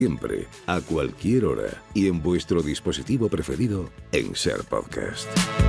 Siempre, a cualquier hora y en vuestro dispositivo preferido en Ser Podcast.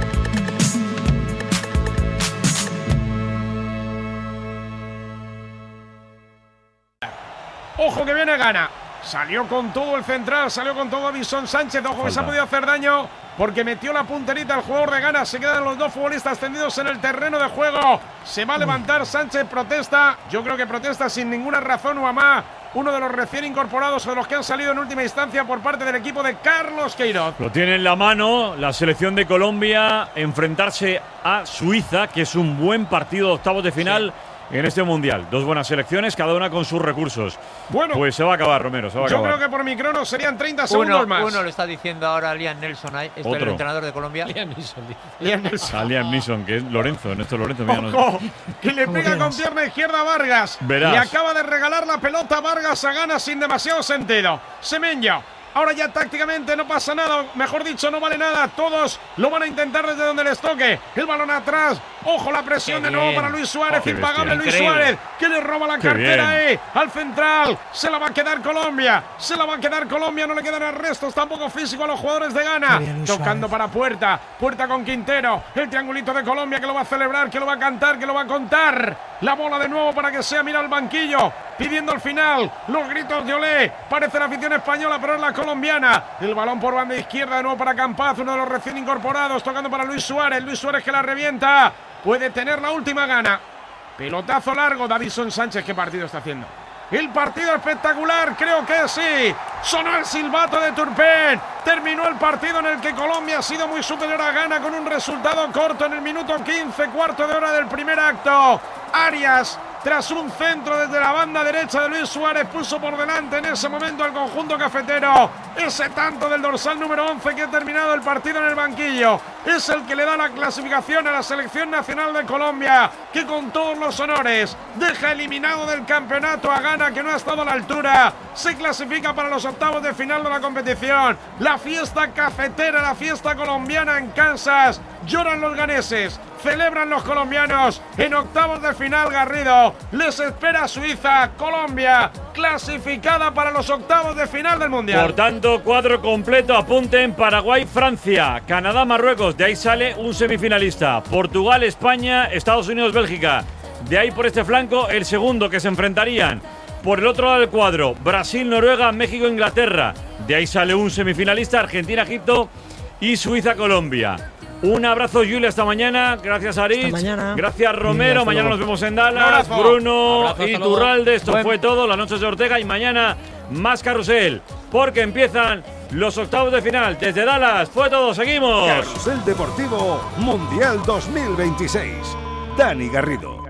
Ojo que viene Gana. Salió con todo el central, salió con todo Davinson Sánchez. Ojo que se ha podido hacer daño porque metió la punterita al jugador de Gana. Se quedan los dos futbolistas tendidos en el terreno de juego. Se va a levantar Sánchez, protesta. Yo creo que protesta sin ninguna razón Uamá, uno de los recién incorporados o de los que han salido en última instancia por parte del equipo de Carlos Queiroz. Lo tiene en la mano la selección de Colombia, enfrentarse a Suiza, que es un buen partido de octavos de final. Sí. En este mundial, dos buenas selecciones, cada una con sus recursos. Bueno, pues se va a acabar, Romero, se va a acabar. Yo creo que por mi crono serían 30 segundos más. Uno lo está diciendo ahora Liam Nelson, el entrenador de Colombia. Liam Neeson, que es Lorenzo, Néstor Lorenzo. Ojo, que le pega con pierna izquierda a Vargas. Verás. Y acaba de regalar la pelota a Vargas a Gana sin demasiado sentido. Semenyo. Ahora ya tácticamente no pasa nada, mejor dicho, no vale nada. Todos lo van a intentar desde donde les toque. El balón atrás. Ojo, la presión de nuevo para Luis Suárez. Impagable Luis Suárez, que le roba la cartera al central. Se la va a quedar Colombia. No le quedan arrestos tampoco físico a los jugadores de Ghana. Tocando para Puerta. Puerta con Quintero. El triangulito de Colombia que lo va a celebrar, que lo va a cantar, que lo va a contar. La bola de nuevo para que sea, mira al banquillo. Pidiendo al final los gritos de Olé. Parece la afición española, pero es la colombiana. El balón por banda izquierda de nuevo para Campaz, uno de los recién incorporados, tocando para Luis Suárez. Luis Suárez que la revienta. Puede tener la última Gana. Pelotazo largo, Davinson Sánchez. ¿Qué partido está haciendo? El partido espectacular, creo que sí. Sonó el silbato de Turpin. Terminó el partido en el que Colombia ha sido muy superior a Ghana con un resultado corto en el minuto 15, cuarto de hora del primer acto. Arias, tras un centro desde la banda derecha de Luis Suárez, puso por delante en ese momento al conjunto cafetero. Ese tanto del dorsal número 11 que ha terminado el partido en el banquillo es el que le da la clasificación a la selección nacional de Colombia, que con todos los honores deja eliminado del campeonato a Ghana, que no ha estado a la altura. Se clasifica para los octavos de final de la competición. La fiesta cafetera, la fiesta colombiana en Kansas. Lloran los ganeses, celebran los colombianos. En octavos de final, Garrido, les espera Suiza. Colombia clasificada para los octavos de final del Mundial. Por tanto, cuadro completo, apunten: Paraguay, Francia, Canadá, Marruecos. De ahí sale un semifinalista. Portugal, España, Estados Unidos, Bélgica. De ahí por este flanco el segundo que se enfrentarían. Por el otro lado del cuadro, Brasil, Noruega, México, Inglaterra. De ahí sale un semifinalista: Argentina, Egipto y Suiza, Colombia. Un abrazo, Julia, hasta mañana. Gracias, Aritz. Gracias, Romero. Mañana nos vemos en Dallas. Bruno y Turralde. Esto fue todo. Las noches de Ortega. Y mañana más carrusel, porque empiezan los octavos de final. Desde Dallas fue todo. Seguimos. Carrusel Deportivo Mundial 2026. Dani Garrido.